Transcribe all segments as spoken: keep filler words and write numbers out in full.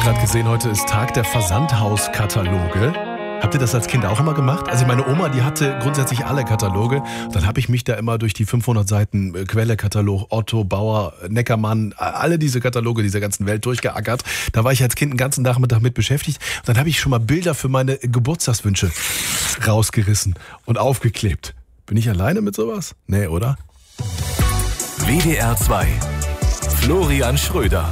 gerade gesehen, heute ist Tag der Versandhauskataloge. Habt ihr das als Kind auch immer gemacht? Also meine Oma, die hatte grundsätzlich alle Kataloge. Dann habe ich mich da immer durch die fünfhundert Seiten Quelle-Katalog, Otto, Bauer, Neckermann, alle diese Kataloge dieser ganzen Welt durchgeackert. Da war ich als Kind den ganzen Nachmittag mit beschäftigt. Und dann habe ich schon mal Bilder für meine Geburtstagswünsche rausgerissen und aufgeklebt. Bin ich alleine mit sowas? Nee, oder? W D R zwei. Florian Schröder.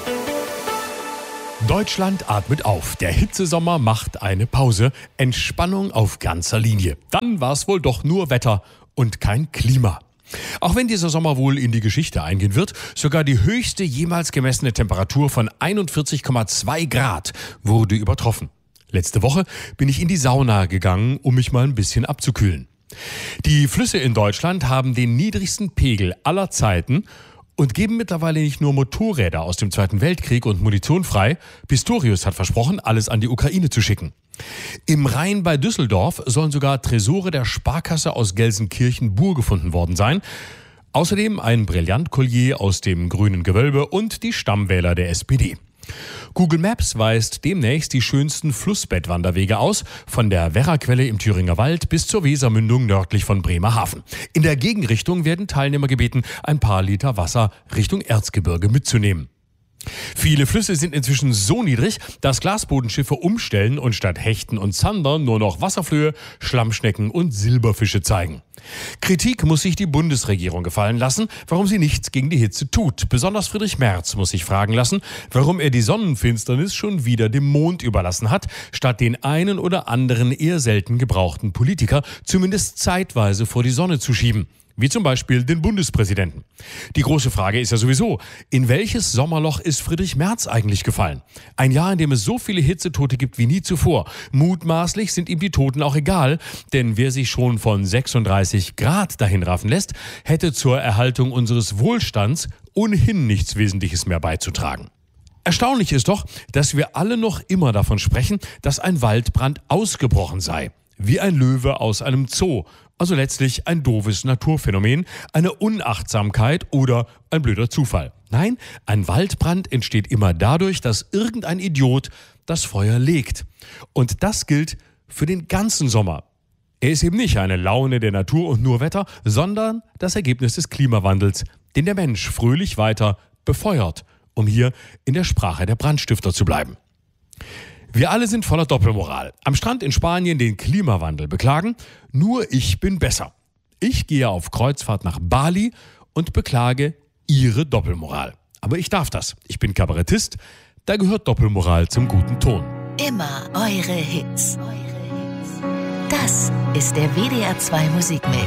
Deutschland atmet auf. Der Hitzesommer macht eine Pause. Entspannung auf ganzer Linie. Dann war es wohl doch nur Wetter und kein Klima. Auch wenn dieser Sommer wohl in die Geschichte eingehen wird, sogar die höchste jemals gemessene Temperatur von einundvierzig Komma zwei Grad wurde übertroffen. Letzte Woche bin ich in die Sauna gegangen, um mich mal ein bisschen abzukühlen. Die Flüsse in Deutschland haben den niedrigsten Pegel aller Zeiten und geben mittlerweile nicht nur Motorräder aus dem Zweiten Weltkrieg und Munition frei. Pistorius hat versprochen, alles an die Ukraine zu schicken. Im Rhein bei Düsseldorf sollen sogar Tresore der Sparkasse aus Gelsenkirchen-Bur gefunden worden sein. Außerdem ein Brillantkollier aus dem grünen Gewölbe und die Stammwähler der S P D. Google Maps weist demnächst die schönsten Flussbettwanderwege aus, von der Werraquelle im Thüringer Wald bis zur Wesermündung nördlich von Bremerhaven. In der Gegenrichtung werden Teilnehmer gebeten, ein paar Liter Wasser Richtung Erzgebirge mitzunehmen. Viele Flüsse sind inzwischen so niedrig, dass Glasbodenschiffe umstellen und statt Hechten und Zandern nur noch Wasserflöhe, Schlammschnecken und Silberfische zeigen. Kritik muss sich die Bundesregierung gefallen lassen, warum sie nichts gegen die Hitze tut. Besonders Friedrich Merz muss sich fragen lassen, warum er die Sonnenfinsternis schon wieder dem Mond überlassen hat, statt den einen oder anderen eher selten gebrauchten Politiker zumindest zeitweise vor die Sonne zu schieben. Wie zum Beispiel den Bundespräsidenten. Die große Frage ist ja sowieso, in welches Sommerloch ist Friedrich Merz eigentlich gefallen? Ein Jahr, in dem es so viele Hitzetote gibt wie nie zuvor. Mutmaßlich sind ihm die Toten auch egal, denn wer sich schon von sechsunddreißig Grad dahinraffen lässt, hätte zur Erhaltung unseres Wohlstands ohnehin nichts Wesentliches mehr beizutragen. Erstaunlich ist doch, dass wir alle noch immer davon sprechen, dass ein Waldbrand ausgebrochen sei. Wie ein Löwe aus einem Zoo. Also letztlich ein doofes Naturphänomen, eine Unachtsamkeit oder ein blöder Zufall. Nein, ein Waldbrand entsteht immer dadurch, dass irgendein Idiot das Feuer legt. Und das gilt für den ganzen Sommer. Er ist eben nicht eine Laune der Natur und nur Wetter, sondern das Ergebnis des Klimawandels, den der Mensch fröhlich weiter befeuert, um hier in der Sprache der Brandstifter zu bleiben. Wir alle sind voller Doppelmoral. Am Strand in Spanien den Klimawandel beklagen, nur ich bin besser. Ich gehe auf Kreuzfahrt nach Bali und beklage ihre Doppelmoral. Aber ich darf das. Ich bin Kabarettist, da gehört Doppelmoral zum guten Ton. Immer eure Hits. Das ist der W D R zwei Musikmix.